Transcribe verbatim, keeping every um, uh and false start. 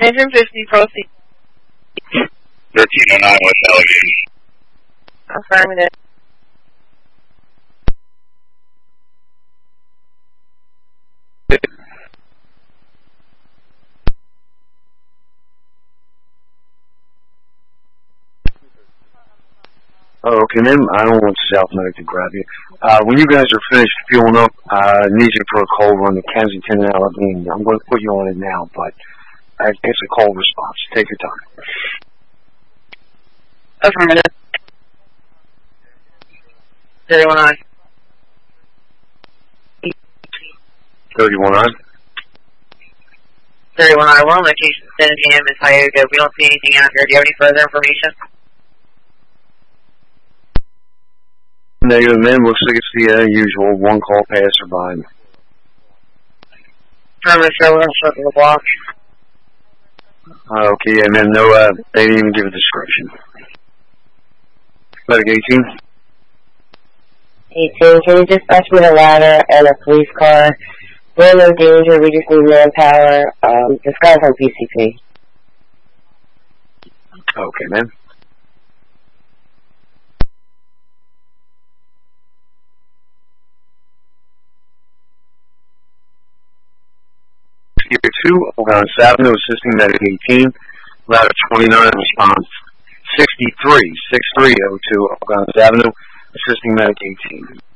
Engine fifty, proceed. thirteen oh nine West Alligator. Affirmative. Oh, okay, ma'am. I don't want South Medic to grab you. Uh, when you guys are finished fueling up, I need you for a call run to Kensington and Allegheny. I'm going to put you on it now, but I guess a call response. Take your time. Affirmative. thirty-one I. thirty-one I. thirty-one I. One location, San Jam is Tioga. We don't see anything out here. Do you have any further information? Negative, ma'am. Looks like it's the uh, usual one call passerby. Affirmative, sir. We're going to circle the block. Uh, okay, yeah, ma'am. No, uh, they didn't even give a description. Medic eighteen. eighteen, can you dispatch me a ladder and a police car? We're in no danger, we just need manpower. Um, this guy's on P C P. Okay, ma'am. Skipper two, Ogonis Avenue, assisting Medic eighteen. Ladder twenty-nine, response sixty-three, sixty-three oh two, Ogonis Avenue, assisting Medic eighteen.